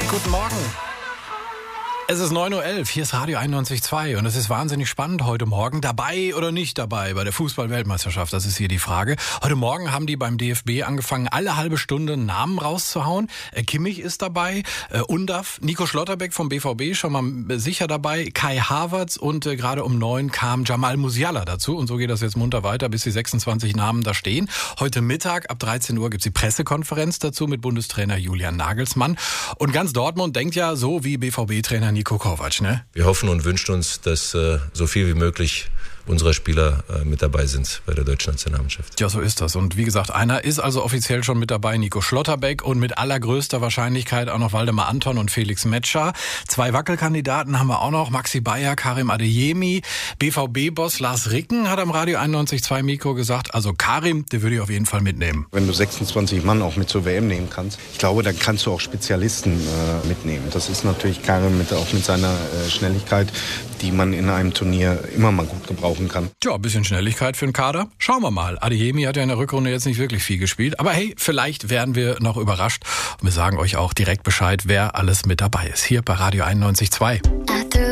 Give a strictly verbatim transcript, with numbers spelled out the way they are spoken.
Guten Morgen. Es ist neun Uhr elf, hier ist Radio einundneunzig Komma zwei und es ist wahnsinnig spannend heute Morgen. Dabei oder nicht dabei bei der Fußball-Weltmeisterschaft, das ist hier die Frage. Heute Morgen haben die beim D F B angefangen, alle halbe Stunde Namen rauszuhauen. Äh, Kimmich ist dabei, äh, Undav, Nico Schlotterbeck vom B V B schon mal sicher dabei, Kai Havertz und äh, gerade um neun kam Jamal Musiala dazu. Und so geht das jetzt munter weiter, bis die sechsundzwanzig Namen da stehen. Heute Mittag ab dreizehn Uhr gibt's die Pressekonferenz dazu mit Bundestrainer Julian Nagelsmann. Und ganz Dortmund denkt ja so wie B V B-Trainer Niko Kovac, ne? Wir hoffen und wünschen uns, dass äh, so viel wie möglich unserer Spieler äh, mit dabei sind bei der deutschen Nationalmannschaft. Ja, so ist das. Und wie gesagt, einer ist also offiziell schon mit dabei, Nico Schlotterbeck, und mit allergrößter Wahrscheinlichkeit auch noch Waldemar Anton und Felix Metscher. Zwei Wackelkandidaten haben wir auch noch, Maxi Bayer, Karim Adeyemi. B V B-Boss Lars Ricken hat am Radio einundneunzig Komma zwei Mikro gesagt, also Karim, den würde ich auf jeden Fall mitnehmen. Wenn du sechsundzwanzig Mann auch mit zur W M nehmen kannst, ich glaube, dann kannst du auch Spezialisten äh, mitnehmen. Das ist natürlich Karim mit, auch mit seiner äh, Schnelligkeit, die man in einem Turnier immer mal gut gebrauchen kann. Ja, ein bisschen Schnelligkeit für den Kader. Schauen wir mal. Adeyemi hat ja in der Rückrunde jetzt nicht wirklich viel gespielt. Aber hey, vielleicht werden wir noch überrascht. Und wir sagen euch auch direkt Bescheid, wer alles mit dabei ist. Hier bei Radio einundneunzig Komma zwei.